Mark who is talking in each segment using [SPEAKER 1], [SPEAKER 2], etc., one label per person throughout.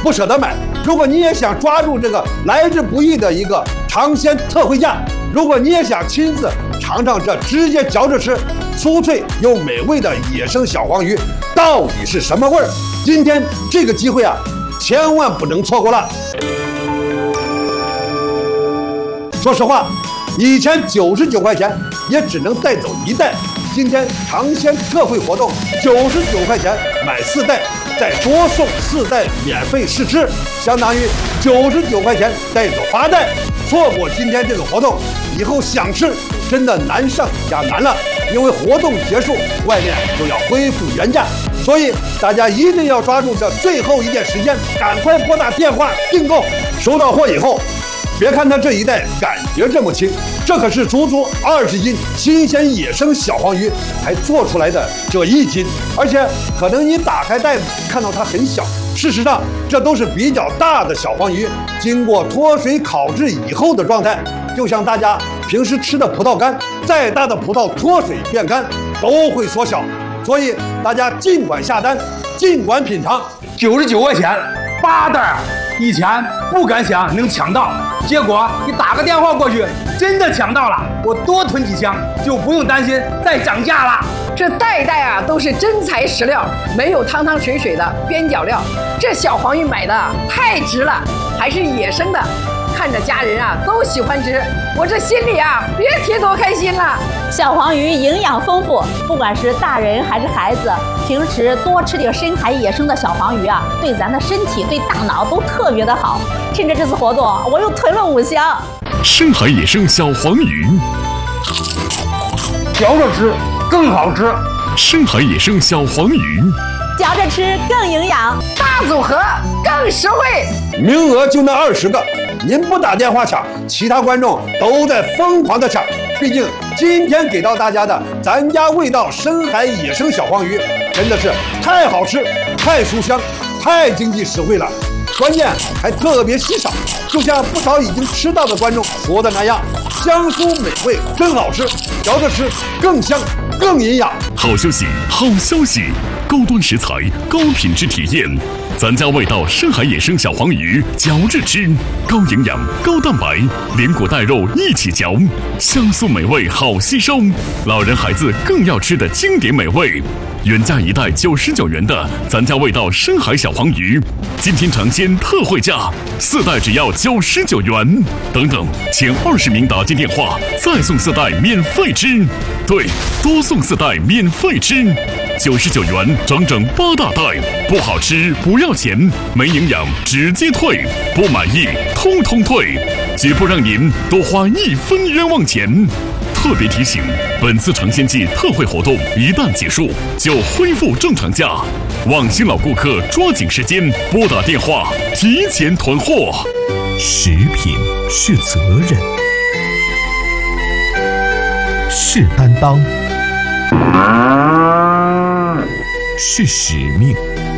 [SPEAKER 1] 不舍得买。如果你也想抓住这个来之不易的一个尝鲜特惠价，如果你也想亲自尝尝这直接嚼着吃、酥脆又美味的野生小黄鱼到底是什么味儿，今天这个机会啊，千万不能错过了。说实话，以前99块钱也只能带走1袋，今天尝鲜特惠活动，99块钱买4袋，再多送4袋免费试吃，相当于99块钱带走8袋。错过今天这个活动，以后想吃真的难上加难了，因为活动结束，外面就要恢复原价。所以大家一定要抓住这最后一点时间，赶快拨打电话订购。收到货以后，别看它这一袋感觉这么轻，这可是足足20斤新鲜野生小黄鱼才做出来的这1斤，而且可能你打开袋子看到它很小，事实上这都是比较大的小黄鱼，经过脱水烤制以后的状态，就像大家平时吃的葡萄干，再大的葡萄脱水变干都会缩小，所以大家尽管下单，尽管品尝。
[SPEAKER 2] 99块钱8袋，以前不敢想能抢到，结果你打个电话过去，真的抢到了，我多囤几箱就不用担心再涨价了。
[SPEAKER 3] 这袋袋啊都是真材实料，没有汤汤水水的边角料。这小黄鱼买的太值了，还是野生的，看着家人啊都喜欢吃，我这心里啊别提多开心了。
[SPEAKER 4] 小黄鱼营养丰富，不管是大人还是孩子，平时多吃点深海野生的小黄鱼啊，对咱的身体、对大脑都特别的好。趁着这次活动，我又囤了5箱。
[SPEAKER 5] 深海野生小黄鱼，
[SPEAKER 2] 嚼着吃更好吃。
[SPEAKER 5] 深海野生小黄鱼，
[SPEAKER 4] 嚼着吃更营养，
[SPEAKER 3] 大组合更实惠。
[SPEAKER 1] 名额就那20个，您不打电话抢，其他观众都在疯狂的抢。毕竟今天给到大家的咱家味道深海野生小黄鱼，真的是太好吃、太酥香、太经济实惠了，关键还特别稀少。就像不少已经吃到的观众说的那样，香酥美味，真好吃，嚼着吃更香更营养。
[SPEAKER 5] 好消息，好消息！高端食材，高品质体验。咱家味道深海野生小黄鱼，嚼着吃，高营养、高蛋白，连骨带肉一起嚼，香酥美味好吸收，老人孩子更要吃的经典美味。原价1袋99元的咱家味道深海小黄鱼，今天尝鲜特惠价，4袋只要99元。等等，前20名打进电话，再送4袋免费吃。对，多送4袋免费吃。99元，整整8大袋，不好吃不要钱，没营养直接退，不满意通通退，绝不让您多花1分冤枉钱。特别提醒，本次尝鲜季特惠活动一旦结束，就恢复正常价，望新老顾客抓紧时间拨打电话提前囤货。
[SPEAKER 6] 食品是责任，是担当，是使命。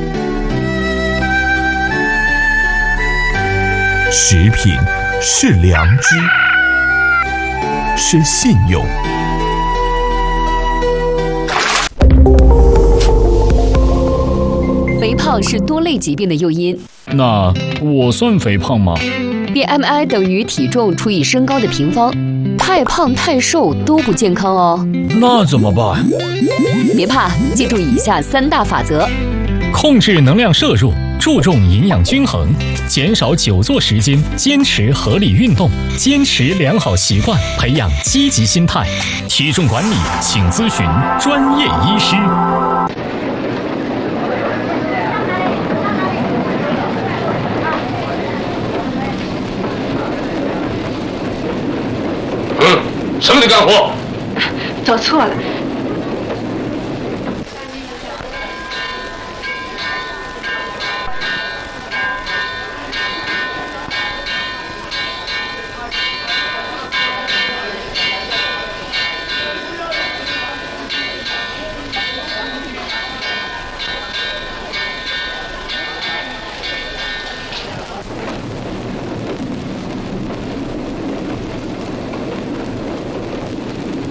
[SPEAKER 6] 食品是良知，是信用。
[SPEAKER 7] 肥胖是多类疾病的诱因。
[SPEAKER 8] 那我算肥胖吗？
[SPEAKER 7] BMI 等于体重除以身高的平方，太胖太瘦都不健康哦。
[SPEAKER 8] 那怎么办？
[SPEAKER 7] 别怕，记住以下3大法则：
[SPEAKER 8] 控制能量摄入，注重营养均衡，减少久坐时间，坚持合理运动，坚持良好习惯，培养积极心态。体重管理，请咨询专业医师。
[SPEAKER 9] 省里干活，
[SPEAKER 3] 走错了。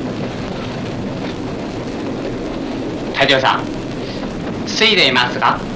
[SPEAKER 10] 隊長さん、ついでいますか？